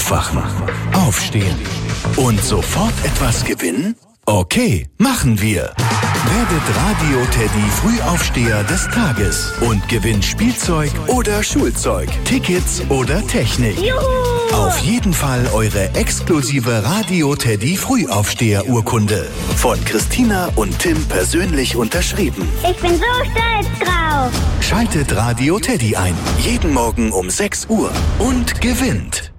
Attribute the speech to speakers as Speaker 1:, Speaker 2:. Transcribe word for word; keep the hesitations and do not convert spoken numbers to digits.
Speaker 1: Aufwachen, aufstehen und sofort etwas gewinnen? Okay, machen wir. Werdet Radio Teddy Frühaufsteher des Tages und gewinnt Spielzeug oder Schulzeug, Tickets oder Technik.
Speaker 2: Juhu!
Speaker 1: Auf jeden Fall eure exklusive Radio Teddy Frühaufsteher-Urkunde. Von Christina und Tim persönlich unterschrieben.
Speaker 2: Ich bin so stolz drauf.
Speaker 1: Schaltet Radio Teddy ein. Jeden Morgen um sechs Uhr und gewinnt.